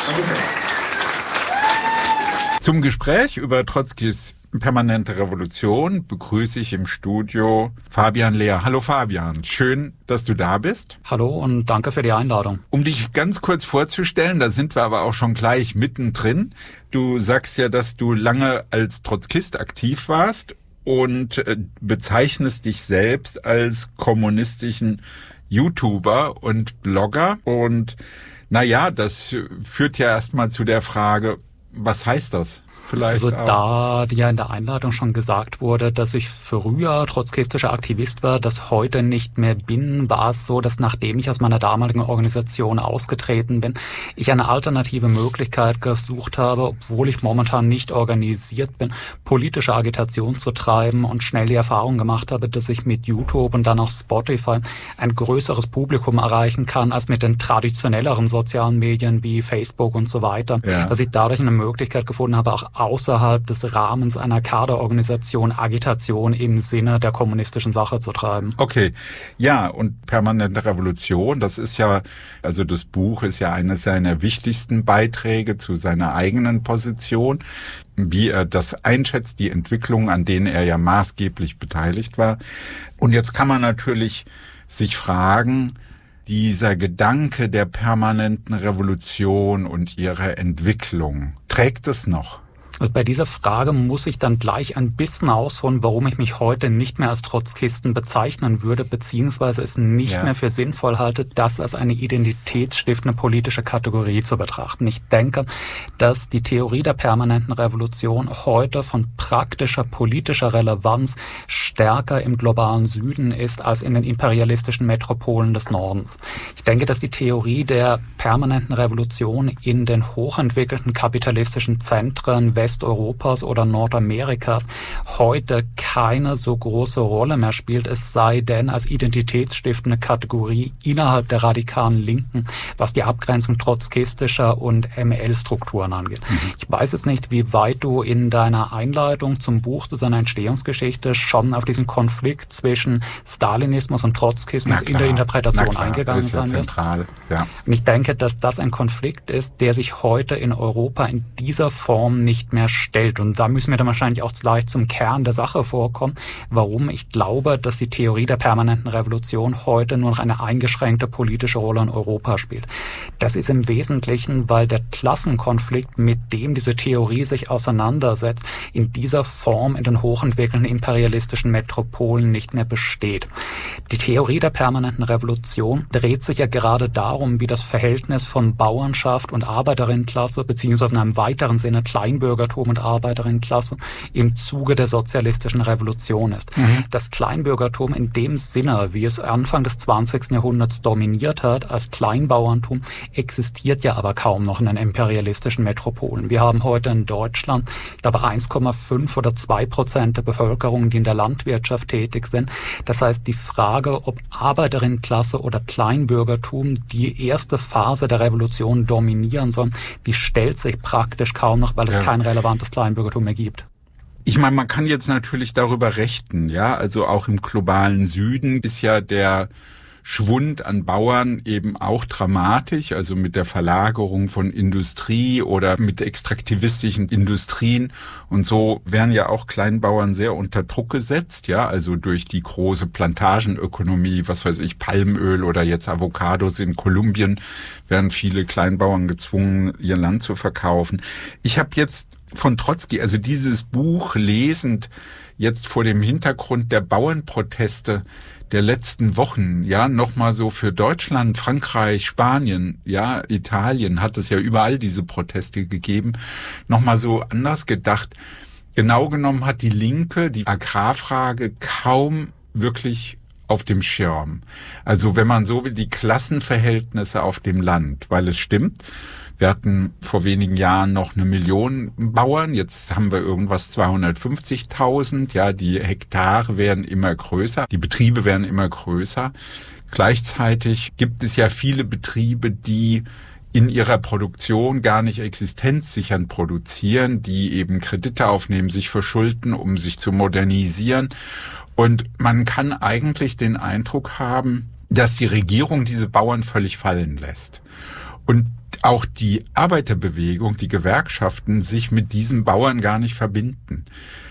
Zum Gespräch über Trotzkis permanente Revolution begrüße ich im Studio Fabian Lehr. Hallo Fabian, schön, dass du da bist. Hallo und danke für die Einladung. Um dich ganz kurz vorzustellen, da sind wir aber auch schon gleich mittendrin. Du sagst ja, dass du lange als Trotzkist aktiv warst und bezeichnest dich selbst als kommunistischen YouTuber und Blogger. Und naja, das führt ja erstmal zu der Frage, was heißt das? Also da ja in der Einladung schon gesagt wurde, dass ich früher trotzkistischer Aktivist war, das heute nicht mehr bin, war es so, dass nachdem ich aus meiner damaligen Organisation ausgetreten bin, ich eine alternative Möglichkeit gesucht habe, obwohl ich momentan nicht organisiert bin, politische Agitation zu treiben und schnell die Erfahrung gemacht habe, dass ich mit YouTube und dann auch Spotify ein größeres Publikum erreichen kann als mit den traditionelleren sozialen Medien wie Facebook und so weiter. Ja. Dass ich dadurch eine Möglichkeit gefunden habe, auch außerhalb des Rahmens einer Kaderorganisation Agitation im Sinne der kommunistischen Sache zu treiben. Okay, ja, und permanente Revolution, das ist ja, also das Buch ist ja eines seiner wichtigsten Beiträge zu seiner eigenen Position, wie er das einschätzt, die Entwicklungen, an denen er ja maßgeblich beteiligt war. Und jetzt kann man natürlich sich fragen, dieser Gedanke der permanenten Revolution und ihrer Entwicklung, trägt es noch? Und bei dieser Frage muss ich dann gleich ein bisschen ausholen, warum ich mich heute nicht mehr als Trotzkisten bezeichnen würde, beziehungsweise es nicht mehr für sinnvoll halte, das als eine identitätsstiftende politische Kategorie zu betrachten. Ich denke, dass die Theorie der permanenten Revolution heute von praktischer politischer Relevanz stärker im globalen Süden ist als in den imperialistischen Metropolen des Nordens. Ich denke, dass die Theorie der permanenten Revolution in den hochentwickelten kapitalistischen Zentren Westeuropas oder Nordamerikas heute keine so große Rolle mehr spielt, es sei denn als identitätsstiftende Kategorie innerhalb der radikalen Linken, was die Abgrenzung trotzkistischer und ML-Strukturen angeht. Ich weiß jetzt nicht, wie weit du in deiner Einleitung zum Buch, zu seiner Entstehungsgeschichte schon auf diesen Konflikt zwischen Stalinismus und Trotzkismus in der Interpretation eingegangen sein wird. Zentral, ja. Und ich denke, dass das ein Konflikt ist, der sich heute in Europa in dieser Form nicht mehr stellt. Und da müssen wir dann wahrscheinlich auch gleich zum Kern der Sache vorkommen, warum ich glaube, dass die Theorie der permanenten Revolution heute nur noch eine eingeschränkte politische Rolle in Europa spielt. Das ist im Wesentlichen, weil der Klassenkonflikt, mit dem diese Theorie sich auseinandersetzt, in dieser Form in den hochentwickelten imperialistischen Metropolen nicht mehr besteht. Die Theorie der permanenten Revolution dreht sich ja gerade darum, wie das Verhältnis von Bauernschaft und Arbeiterinnenklasse beziehungsweise in einem weiteren Sinne Kleinbürgertum und Arbeiterinnenklasse im Zuge der sozialistischen Revolution ist. Das Kleinbürgertum in dem Sinne, wie es Anfang des 20. Jahrhunderts dominiert hat, als Kleinbauerntum, existiert ja aber kaum noch in den imperialistischen Metropolen. Wir haben heute in Deutschland, ich glaube, 1,5 oder 2% der Bevölkerung, die in der Landwirtschaft tätig sind. Das heißt, die Frage, ob Arbeiterinnenklasse oder Kleinbürgertum die erste Phase der Revolution dominieren soll, die stellt sich praktisch kaum noch, weil es kein relevantes Kleinbürgertum mehr gibt. Ich meine, man kann jetzt natürlich darüber rechten, ja, also auch im globalen Süden ist ja der Schwund an Bauern eben auch dramatisch, also mit der Verlagerung von Industrie oder mit extraktivistischen Industrien und so werden ja auch Kleinbauern sehr unter Druck gesetzt, ja, also durch die große Plantagenökonomie, was weiß ich, Palmöl oder jetzt Avocados in Kolumbien, werden viele Kleinbauern gezwungen, ihr Land zu verkaufen. Ich habe jetzt von Trotzki, also dieses Buch lesend, jetzt vor dem Hintergrund der Bauernproteste der letzten Wochen, ja, nochmal so für Deutschland, Frankreich, Spanien, ja, Italien hat es ja überall diese Proteste gegeben, nochmal so anders gedacht. Genau genommen hat die Linke die Agrarfrage kaum wirklich auf dem Schirm. Also wenn man so will, die Klassenverhältnisse auf dem Land, weil es stimmt, wir hatten vor wenigen Jahren noch 1 Million Bauern, jetzt haben wir irgendwas 250.000, ja, die Hektare werden immer größer, die Betriebe werden immer größer. Gleichzeitig gibt es ja viele Betriebe, die in ihrer Produktion gar nicht existenzsichernd produzieren, die eben Kredite aufnehmen, sich verschulden, um sich zu modernisieren. Und man kann eigentlich den Eindruck haben, dass die Regierung diese Bauern völlig fallen lässt. Und auch die Arbeiterbewegung, die Gewerkschaften sich mit diesen Bauern gar nicht verbinden.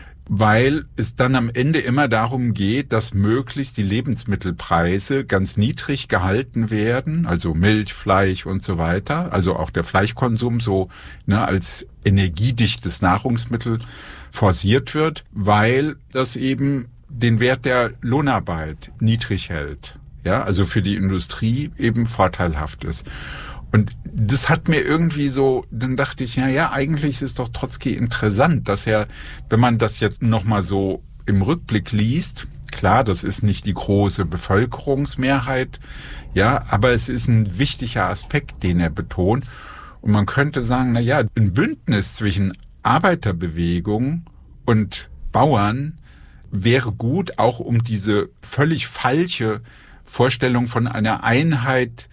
Weil es dann am Ende immer darum geht, dass möglichst die Lebensmittelpreise ganz niedrig gehalten werden, also Milch, Fleisch und so weiter, also auch der Fleischkonsum so als energiedichtes Nahrungsmittel forciert wird, weil das eben den Wert der Lohnarbeit niedrig hält, ja, also für die Industrie eben vorteilhaft ist. Und das hat mir irgendwie so, dann dachte ich, eigentlich ist doch Trotzki interessant, dass er, wenn man das jetzt nochmal so im Rückblick liest, klar, das ist nicht die große Bevölkerungsmehrheit, ja, aber es ist ein wichtiger Aspekt, den er betont. Und man könnte sagen, ein Bündnis zwischen Arbeiterbewegung und Bauern wäre gut, auch um diese völlig falsche Vorstellung von einer Einheit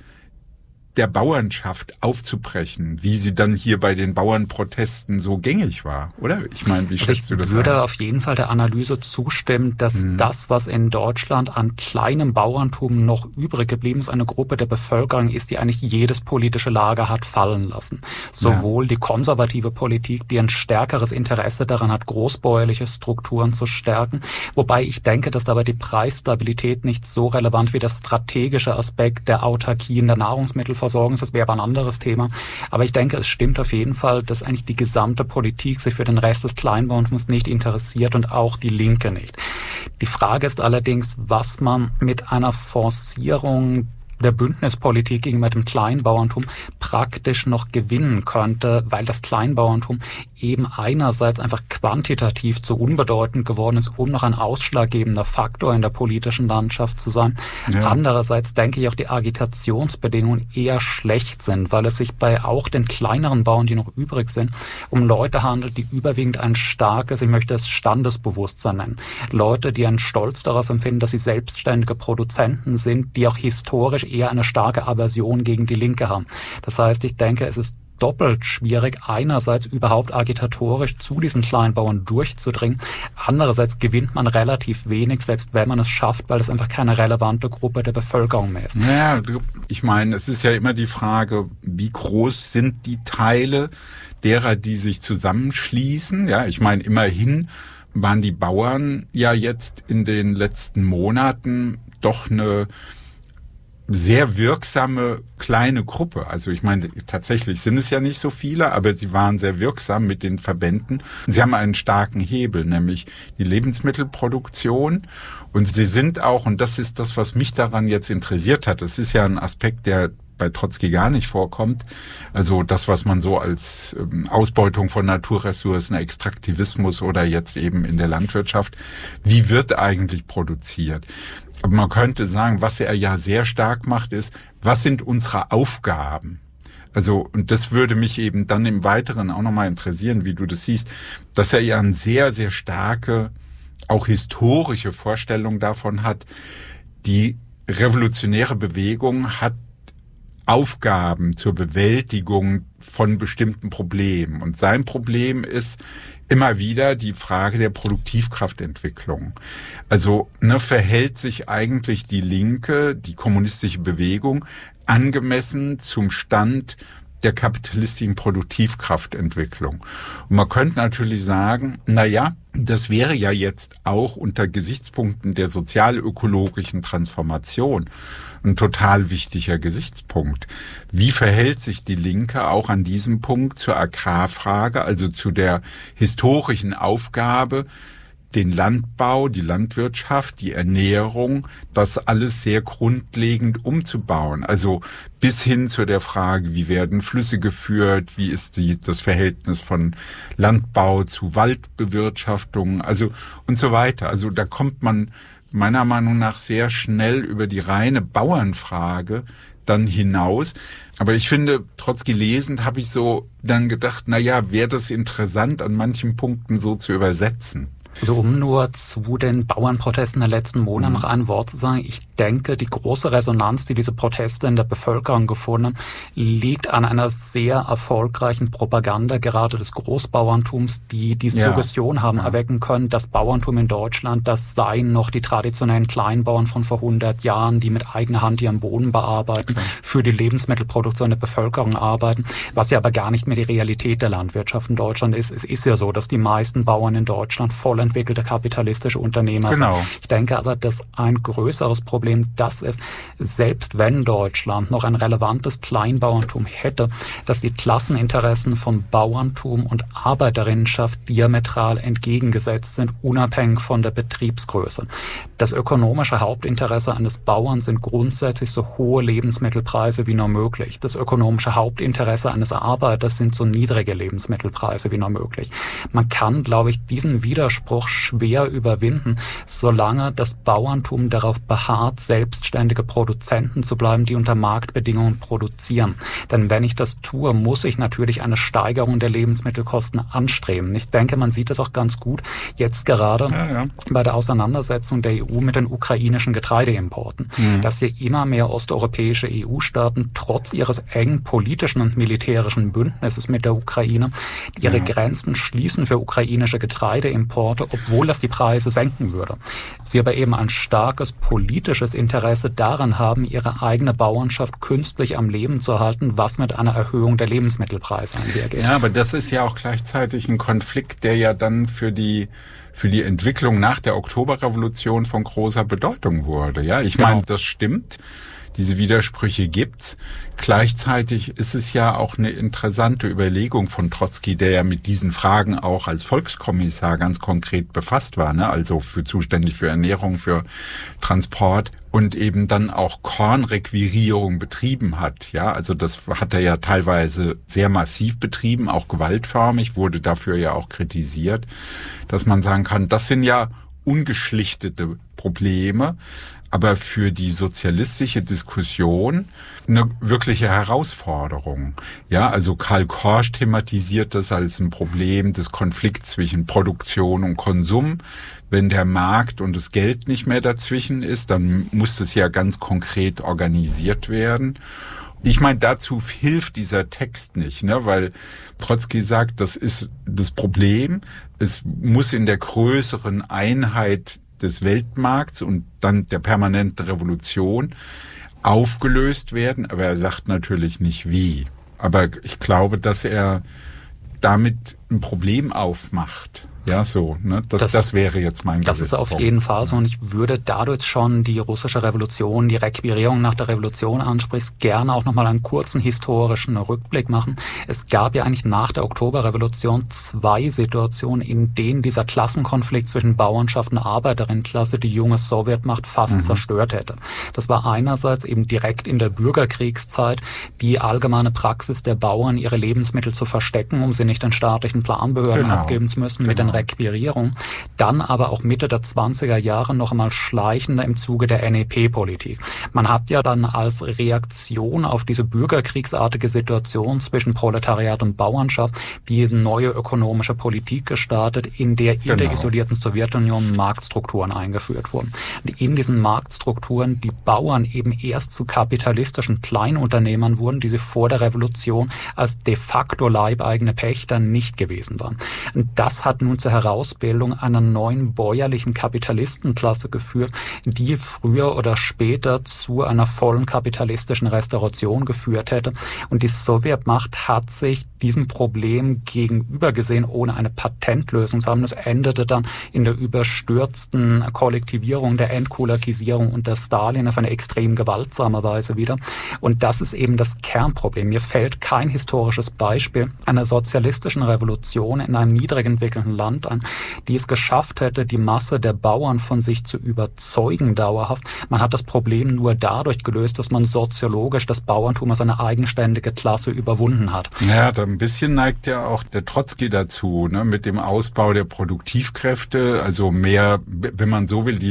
der Bauernschaft aufzubrechen, wie sie dann hier bei den Bauernprotesten so gängig war, oder? Ich meine, wie schätzt du das ein? Ich würde auf jeden Fall der Analyse zustimmen, dass das, was in Deutschland an kleinem Bauerntum noch übrig geblieben ist, eine Gruppe der Bevölkerung ist, die eigentlich jedes politische Lager hat fallen lassen. Sowohl die konservative Politik, die ein stärkeres Interesse daran hat, großbäuerliche Strukturen zu stärken, wobei ich denke, dass dabei die Preisstabilität nicht so relevant wie der strategische Aspekt der Autarkie in der Nahrungsmittelversorgung. Das wäre aber ein anderes Thema. Aber ich denke, es stimmt auf jeden Fall, dass eigentlich die gesamte Politik sich für den Rest des Kleinbauerntums nicht interessiert und auch die Linke nicht. Die Frage ist allerdings, was man mit einer Forcierung der Bündnispolitik gegenüber dem Kleinbauerntum praktisch noch gewinnen könnte, weil das Kleinbauerntum eben einerseits einfach quantitativ zu unbedeutend geworden ist, um noch ein ausschlaggebender Faktor in der politischen Landschaft zu sein. Ja. Andererseits denke ich auch, die Agitationsbedingungen eher schlecht sind, weil es sich bei auch den kleineren Bauern, die noch übrig sind, um Leute handelt, die überwiegend ein starkes, ich möchte es Standesbewusstsein nennen. Leute, die einen Stolz darauf empfinden, dass sie selbstständige Produzenten sind, die auch historisch eher eine starke Aversion gegen die Linke haben. Das heißt, ich denke, es ist doppelt schwierig, einerseits überhaupt agitatorisch zu diesen Kleinbauern durchzudringen, andererseits gewinnt man relativ wenig, selbst wenn man es schafft, weil es einfach keine relevante Gruppe der Bevölkerung mehr ist. Ja, ich meine, es ist ja immer die Frage, wie groß sind die Teile derer, die sich zusammenschließen? Ja, ich meine, immerhin waren die Bauern ja jetzt in den letzten Monaten doch eine sehr wirksame kleine Gruppe. Also ich meine, tatsächlich sind es ja nicht so viele, aber sie waren sehr wirksam mit den Verbänden. Und sie haben einen starken Hebel, nämlich die Lebensmittelproduktion. Und sie sind auch, und das ist das, was mich daran jetzt interessiert hat, das ist ja ein Aspekt, der bei Trotzki gar nicht vorkommt. Also das, was man so als Ausbeutung von Naturressourcen, Extraktivismus oder jetzt eben in der Landwirtschaft, wie wird eigentlich produziert? Aber man könnte sagen, was er ja sehr stark macht, ist, was sind unsere Aufgaben? Also, und das würde mich eben dann im Weiteren auch nochmal interessieren, wie du das siehst, dass er ja eine sehr, sehr starke, auch historische Vorstellung davon hat, die revolutionäre Bewegung hat Aufgaben zur Bewältigung von bestimmten Problemen. Und sein Problem ist immer wieder die Frage der Produktivkraftentwicklung. Also verhält sich eigentlich die Linke, die kommunistische Bewegung, angemessen zum Stand der kapitalistischen Produktivkraftentwicklung? Und man könnte natürlich sagen, das wäre ja jetzt auch unter Gesichtspunkten der sozialökologischen Transformation ein total wichtiger Gesichtspunkt. Wie verhält sich die Linke auch an diesem Punkt zur Agrarfrage, also zu der historischen Aufgabe, den Landbau, die Landwirtschaft, die Ernährung, das alles sehr grundlegend umzubauen. Also bis hin zu der Frage, wie werden Flüsse geführt, wie ist das Verhältnis von Landbau zu Waldbewirtschaftung, also und so weiter. Also da kommt man meiner Meinung nach sehr schnell über die reine Bauernfrage dann hinaus. Aber ich finde, Trotzki lesend habe ich so dann gedacht, wäre das interessant, an manchen Punkten so zu übersetzen. Also um nur zu den Bauernprotesten der letzten Monate noch ein Wort zu sagen. Ich denke, die große Resonanz, die diese Proteste in der Bevölkerung gefunden haben, liegt an einer sehr erfolgreichen Propaganda, gerade des Großbauerntums, die Suggestion haben erwecken können, das Bauerntum in Deutschland, das seien noch die traditionellen Kleinbauern von vor 100 Jahren, die mit eigener Hand ihren Boden bearbeiten, für die Lebensmittelproduktion der Bevölkerung arbeiten, was ja aber gar nicht mehr die Realität der Landwirtschaft in Deutschland ist. Es ist ja so, dass die meisten Bauern in Deutschland voll entwickelte kapitalistische Unternehmer sind. Ich denke aber, dass ein größeres Problem das ist, selbst wenn Deutschland noch ein relevantes Kleinbauerntum hätte, dass die Klasseninteressen von Bauerntum und Arbeiterinnenschaft diametral entgegengesetzt sind, unabhängig von der Betriebsgröße. Das ökonomische Hauptinteresse eines Bauern sind grundsätzlich so hohe Lebensmittelpreise wie nur möglich. Das ökonomische Hauptinteresse eines Arbeiters sind so niedrige Lebensmittelpreise wie nur möglich. Man kann, glaube ich, diesen Widerspruch schwer überwinden, solange das Bauerntum darauf beharrt, selbstständige Produzenten zu bleiben, die unter Marktbedingungen produzieren. Denn wenn ich das tue, muss ich natürlich eine Steigerung der Lebensmittelkosten anstreben. Ich denke, man sieht es auch ganz gut jetzt gerade bei der Auseinandersetzung der EU mit den ukrainischen Getreideimporten, dass hier immer mehr osteuropäische EU-Staaten trotz ihres engen politischen und militärischen Bündnisses mit der Ukraine ihre Grenzen schließen für ukrainische Getreideimporte, obwohl das die Preise senken würde. Sie aber eben ein starkes politisches Interesse daran haben, ihre eigene Bauernschaft künstlich am Leben zu halten, was mit einer Erhöhung der Lebensmittelpreise einhergeht. Ja, aber das ist ja auch gleichzeitig ein Konflikt, der ja dann für die Entwicklung nach der Oktoberrevolution von großer Bedeutung wurde. Ja, ich meine, das stimmt. Diese Widersprüche gibt's. Gleichzeitig ist es ja auch eine interessante Überlegung von Trotzki, der ja mit diesen Fragen auch als Volkskommissar ganz konkret befasst war, ne? Also zuständig für Ernährung, für Transport und eben dann auch Kornrequirierung betrieben hat. Ja, also das hat er ja teilweise sehr massiv betrieben, auch gewaltförmig, wurde dafür ja auch kritisiert, dass man sagen kann, das sind ja ungeschlichtete Probleme, aber für die sozialistische Diskussion eine wirkliche Herausforderung. Ja, also Karl Korsch thematisiert das als ein Problem des Konflikts zwischen Produktion und Konsum. Wenn der Markt und das Geld nicht mehr dazwischen ist, dann muss es ja ganz konkret organisiert werden. Ich meine, dazu hilft dieser Text nicht, ne, weil Trotzki sagt, das ist das Problem. Es muss in der größeren Einheit des Weltmarkts und dann der permanenten Revolution aufgelöst werden. Aber er sagt natürlich nicht wie. Aber ich glaube, dass er damit ein Problem aufmacht. Ja, so, ne? Das wäre jetzt mein Das ist auf jeden Fall so, und ich würde dadurch schon die russische Revolution, die Requirierung nach der Revolution ansprichst, gerne auch nochmal einen kurzen historischen Rückblick machen. Es gab ja eigentlich nach der Oktoberrevolution 2 Situationen, in denen dieser Klassenkonflikt zwischen Bauernschaft und Arbeiterinnenklasse die junge Sowjetmacht fast zerstört hätte. Das war einerseits eben direkt in der Bürgerkriegszeit die allgemeine Praxis der Bauern, ihre Lebensmittel zu verstecken, um sie nicht den staatlichen Planbehörden abgeben zu müssen, mit den Requirierung, dann aber auch Mitte der 20er Jahre noch einmal schleichender im Zuge der NEP-Politik. Man hat ja dann als Reaktion auf diese bürgerkriegsartige Situation zwischen Proletariat und Bauernschaft die neue ökonomische Politik gestartet, in der in der isolierten Sowjetunion Marktstrukturen eingeführt wurden. Und in diesen Marktstrukturen die Bauern eben erst zu kapitalistischen Kleinunternehmern wurden, die sie vor der Revolution als de facto leibeigene Pächter nicht gewesen waren. Und das hat nun zur Herausbildung einer neuen bäuerlichen Kapitalistenklasse geführt, die früher oder später zu einer vollen kapitalistischen Restauration geführt hätte. Und die Sowjetmacht hat sich diesem Problem gegenüber gesehen, ohne eine Patentlösung zu haben. Das endete dann in der überstürzten Kollektivierung, der Entkulakisierung unter Stalin auf eine extrem gewaltsame Weise wieder. Und das ist eben das Kernproblem. Mir fällt kein historisches Beispiel einer sozialistischen Revolution in einem niedrig entwickelten Land an, die es geschafft hätte, die Masse der Bauern von sich zu überzeugen dauerhaft. Man hat das Problem nur dadurch gelöst, dass man soziologisch das Bauerntum als eine eigenständige Klasse überwunden hat. Ja, da ein bisschen neigt ja auch der Trotzki dazu, ne, mit dem Ausbau der Produktivkräfte, also mehr, wenn man so will, die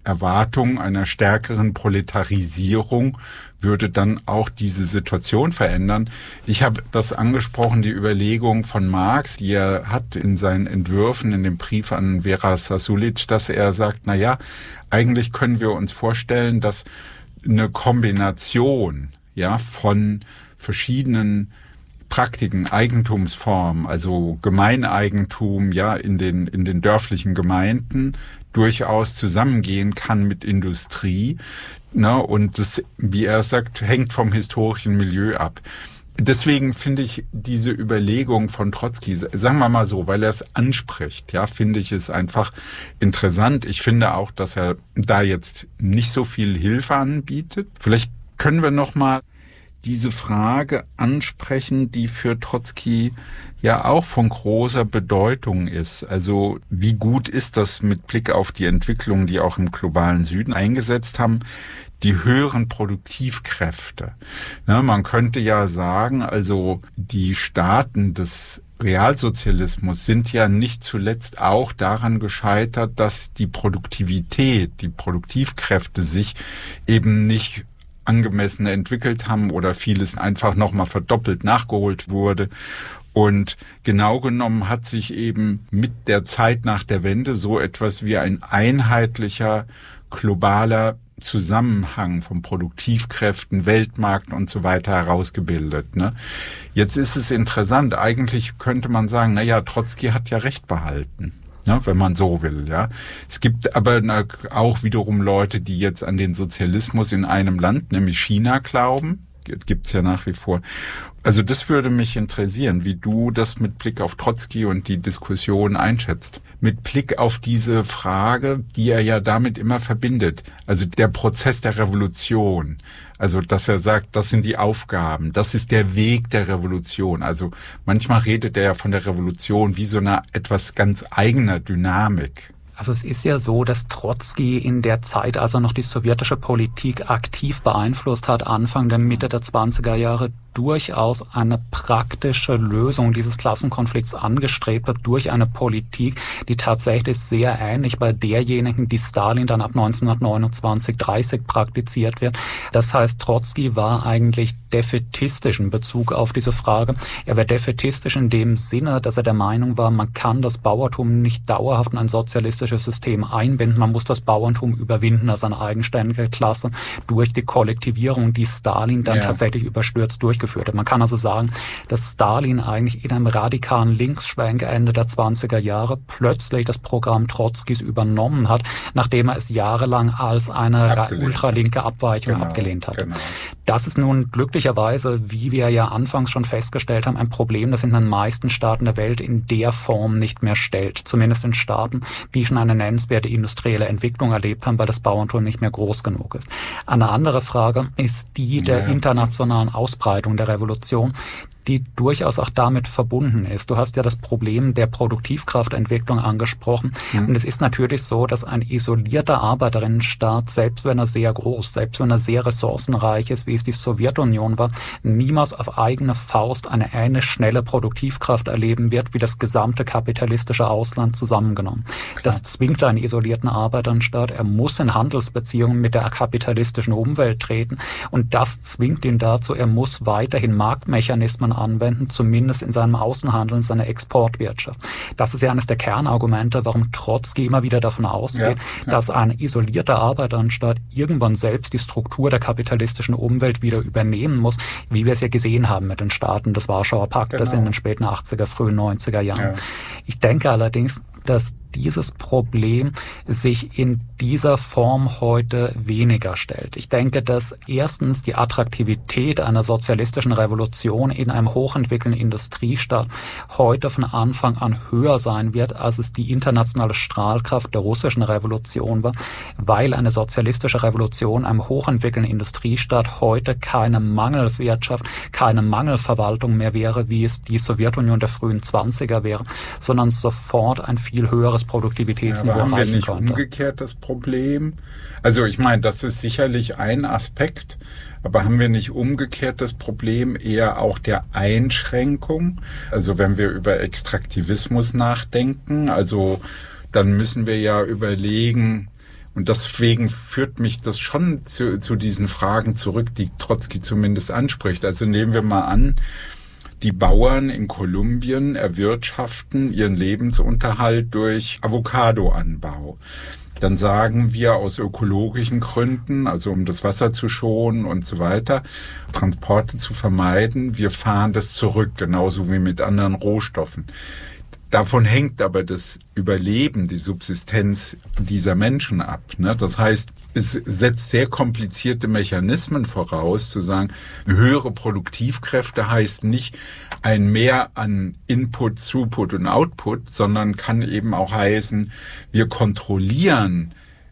Erwartung einer stärkeren Proletarisierung würde dann auch diese Situation verändern. Ich habe das angesprochen, die Überlegung von Marx, die er hat in seinen Entwürfen, in dem Brief an Vera Sasulic, dass er sagt, na ja, eigentlich können wir uns vorstellen, dass eine Kombination, ja, von verschiedenen Praktiken, Eigentumsformen, also Gemeineigentum, ja, in den dörflichen Gemeinden durchaus zusammengehen kann mit Industrie, ne, und das, wie er sagt, hängt vom historischen Milieu ab. Deswegen finde ich diese Überlegung von Trotzki, sagen wir mal so, weil er es anspricht, ja, finde ich es einfach interessant. Ich finde auch, dass er da jetzt nicht so viel Hilfe anbietet. Vielleicht können wir noch mal diese Frage ansprechen, die für Trotzki ja auch von großer Bedeutung ist. Also wie gut ist das mit Blick auf die Entwicklungen, die auch im globalen Süden eingesetzt haben, die höheren Produktivkräfte? Ja, man könnte ja sagen, also die Staaten des Realsozialismus sind ja nicht zuletzt auch daran gescheitert, dass die Produktivität, die Produktivkräfte sich eben nicht angemessen entwickelt haben oder vieles einfach nochmal verdoppelt nachgeholt wurde. Und genau genommen hat sich eben mit der Zeit nach der Wende so etwas wie ein einheitlicher, globaler Zusammenhang von Produktivkräften, Weltmarkt und so weiter herausgebildet, ne? Jetzt ist es interessant, eigentlich könnte man sagen, na ja, Trotzki hat ja recht behalten. Ja, wenn man so will, ja. Es gibt aber auch wiederum Leute, die jetzt an den Sozialismus in einem Land, nämlich China, glauben. Gibt's ja nach wie vor. Also das würde mich interessieren, wie du das mit Blick auf Trotzki und die Diskussion einschätzt. Mit Blick auf diese Frage, die er ja damit immer verbindet. Also der Prozess der Revolution. Also dass er sagt, das sind die Aufgaben, das ist der Weg der Revolution. Also manchmal redet er ja von der Revolution wie so einer etwas ganz eigener Dynamik. Also es ist ja so, dass Trotzki in der Zeit, als er noch die sowjetische Politik aktiv beeinflusst hat, Anfang der Mitte der 20er Jahre, durchaus eine praktische Lösung dieses Klassenkonflikts angestrebt hat durch eine Politik, die tatsächlich sehr ähnlich bei derjenigen, die Stalin dann ab 1929/30 praktiziert wird. Das heißt, Trotzki war eigentlich defätistisch in Bezug auf diese Frage. Er war defätistisch in dem Sinne, dass er der Meinung war, man kann das Bauerntum nicht dauerhaft in ein sozialistisches System einbinden. Man muss das Bauerntum überwinden als eine eigenständige Klasse durch die Kollektivierung, die Stalin dann tatsächlich überstürzt durchgeführt hat. Man kann also sagen, dass Stalin eigentlich in einem radikalen Linksschwenk Ende der 20er Jahre plötzlich das Programm Trotzkis übernommen hat, nachdem er es jahrelang als eine ultralinke Abweichung abgelehnt hat. Genau. Das ist nun glücklicherweise, wie wir ja anfangs schon festgestellt haben, ein Problem, das in den meisten Staaten der Welt in der Form nicht mehr stellt. Zumindest in Staaten, die schon eine nennenswerte industrielle Entwicklung erlebt haben, weil das Bauerntum nicht mehr groß genug ist. Eine andere Frage ist die der internationalen Ausbreitung der Revolution, die durchaus auch damit verbunden ist. Du hast ja das Problem der Produktivkraftentwicklung angesprochen. Und es ist natürlich so, dass ein isolierter Arbeiterinnenstaat, selbst wenn er sehr groß, selbst wenn er sehr ressourcenreich ist, wie es die Sowjetunion war, niemals auf eigene Faust eine ähnlich schnelle Produktivkraft erleben wird, wie das gesamte kapitalistische Ausland zusammengenommen. Klar. Das zwingt einen isolierten Arbeiterinnenstaat. Er muss in Handelsbeziehungen mit der kapitalistischen Umwelt treten. Und das zwingt ihn dazu, er muss weiterhin Marktmechanismen anwenden, zumindest in seinem Außenhandel, in seiner Exportwirtschaft. Das ist ja eines der Kernargumente, warum Trotzki immer wieder davon ausgeht, dass ein isolierter Arbeiteranstaat irgendwann selbst die Struktur der kapitalistischen Umwelt wieder übernehmen muss, wie wir es ja gesehen haben mit den Staaten des Warschauer Paktes in den späten 80er, frühen 90er Jahren. Ja. Ich denke allerdings, dass dieses Problem sich in dieser Form heute weniger stellt. Ich denke, dass erstens die Attraktivität einer sozialistischen Revolution in einem hochentwickelten Industriestaat heute von Anfang an höher sein wird, als es die internationale Strahlkraft der russischen Revolution war, weil eine sozialistische Revolution einem hochentwickelten Industriestaat heute keine Mangelwirtschaft, keine Mangelverwaltung mehr wäre, wie es die Sowjetunion der frühen 20er wäre, sondern sofort ein viel höheres Produktivitätsniveau erreichen konnte. Haben wir nicht umgekehrt das Problem? Also ich meine, das ist sicherlich ein Aspekt, aber haben wir nicht umgekehrt das Problem eher auch der Einschränkung? Also wenn wir über Extraktivismus nachdenken, also dann müssen wir ja überlegen, Und deswegen führt mich das schon zu diesen Fragen zurück, die Trotzki zumindest anspricht. Also nehmen wir mal an, die Bauern in Kolumbien erwirtschaften ihren Lebensunterhalt durch Avocadoanbau. Dann sagen wir aus ökologischen Gründen, also um das Wasser zu schonen und so weiter, Transporte zu vermeiden, wir fahren das zurück, genauso wie mit anderen Rohstoffen. Davon hängt aber das Überleben, die Subsistenz dieser Menschen ab. Das heißt, es setzt sehr komplizierte Mechanismen voraus, zu sagen, höhere Produktivkräfte heißt nicht ein Mehr an Input, Throughput und Output, sondern kann eben auch heißen, wir kontrollieren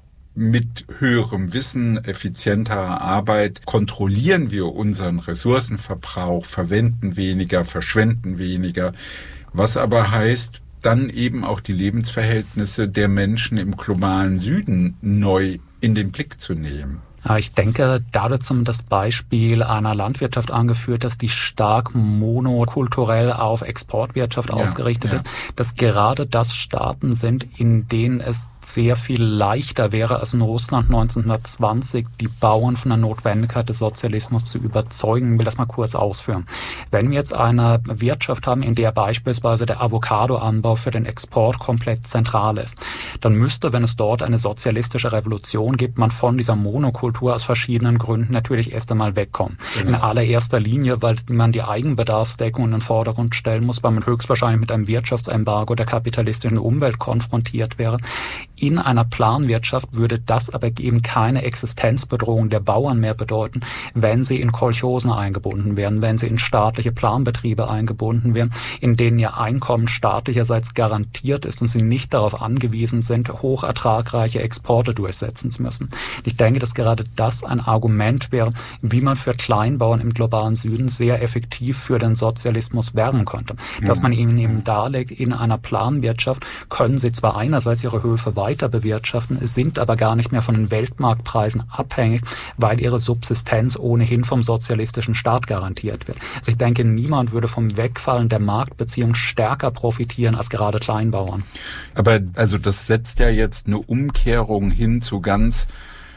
mit höherem Wissen, effizienterer Arbeit, kontrollieren wir unseren Ressourcenverbrauch, verwenden weniger, verschwenden weniger. Was aber heißt, dann eben auch die Lebensverhältnisse der Menschen im globalen Süden neu in den Blick zu nehmen. Ich denke, da wird das Beispiel einer Landwirtschaft angeführt, dass die stark monokulturell auf Exportwirtschaft ausgerichtet ist, dass gerade das Staaten sind, in denen es sehr viel leichter wäre als in Russland 1920, die Bauern von der Notwendigkeit des Sozialismus zu überzeugen. Ich will das mal kurz ausführen. Wenn wir jetzt eine Wirtschaft haben, in der beispielsweise der Avocadoanbau für den Export komplett zentral ist, dann müsste, wenn es dort eine sozialistische Revolution gibt, man von dieser Monokultur aus verschiedenen Gründen natürlich erst einmal wegkommen. Genau. In allererster Linie, weil man die Eigenbedarfsdeckung in den Vordergrund stellen muss, weil man höchstwahrscheinlich mit einem Wirtschaftsembargo der kapitalistischen Umwelt konfrontiert wäre. In einer Planwirtschaft würde das aber eben keine Existenzbedrohung der Bauern mehr bedeuten, wenn sie in Kolchosen eingebunden werden, wenn sie in staatliche Planbetriebe eingebunden werden, in denen ihr Einkommen staatlicherseits garantiert ist und sie nicht darauf angewiesen sind, hoch ertragreiche Exporte durchsetzen zu müssen. Ich denke, dass gerade das ein Argument wäre, wie man für Kleinbauern im globalen Süden sehr effektiv für den Sozialismus werben könnte. Dass man ihnen eben darlegt, in einer Planwirtschaft können sie zwar einerseits ihre Höfe weiter bewirtschaften, sind aber gar nicht mehr von den Weltmarktpreisen abhängig, weil ihre Subsistenz ohnehin vom sozialistischen Staat garantiert wird. Also ich denke, niemand würde vom Wegfallen der Marktbeziehung stärker profitieren als gerade Kleinbauern. Aber also das setzt ja jetzt eine Umkehrung hin zu ganz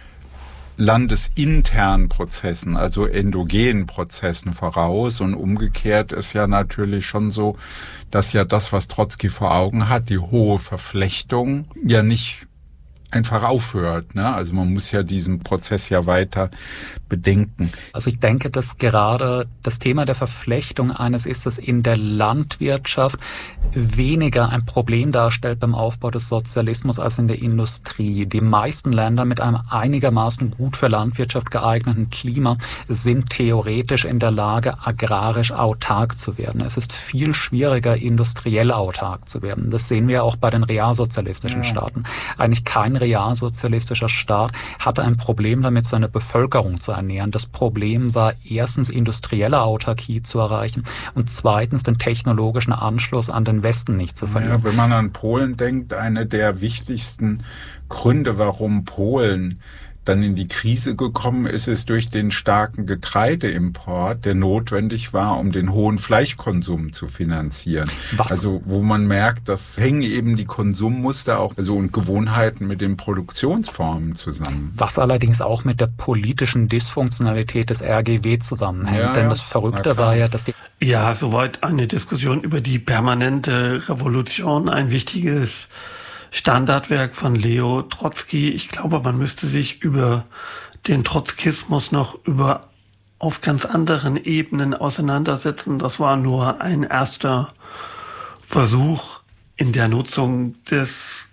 landesinternen Prozessen, also endogenen Prozessen voraus. Und umgekehrt ist ja natürlich schon so, dass ja das, was Trotzki vor Augen hat, die hohe Verflechtung, ja nicht einfach aufhört. Also man muss ja diesen Prozess ja weiter bedenken. Also ich denke, dass gerade das Thema der Verflechtung eines ist, das in der Landwirtschaft weniger ein Problem darstellt beim Aufbau des Sozialismus als in der Industrie. Die meisten Länder mit einem einigermaßen gut für Landwirtschaft geeigneten Klima sind theoretisch in der Lage, agrarisch autark zu werden. Es ist viel schwieriger, industriell autark zu werden. Das sehen wir auch bei den realsozialistischen Staaten. Eigentlich kein realsozialistischer Staat hatte ein Problem damit, seine Bevölkerung zu ernähren. Das Problem war erstens industrielle Autarkie zu erreichen und zweitens den technologischen Anschluss an den Westen nicht zu verlieren. Ja, wenn man an Polen denkt, eine der wichtigsten Gründe, warum Polen dann in die Krise gekommen ist, ist durch den starken Getreideimport, der notwendig war, um den hohen Fleischkonsum zu finanzieren. Also wo man merkt, das hängen eben die Konsummuster auch und Gewohnheiten mit den Produktionsformen zusammen. Was allerdings auch mit der politischen Dysfunktionalität des RGW zusammenhängt. Denn das Verrückte war ja, dass soweit eine Diskussion über die permanente Revolution, ein wichtiges Standardwerk von Leo Trotzki. Ich glaube, man müsste sich über den Trotzkismus noch auf ganz anderen Ebenen auseinandersetzen. Das war nur ein erster Versuch in der Nutzung des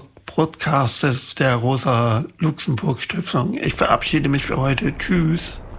Theorie-Podcastes der Rosa-Luxemburg-Stiftung. Ich verabschiede mich für heute. Tschüss.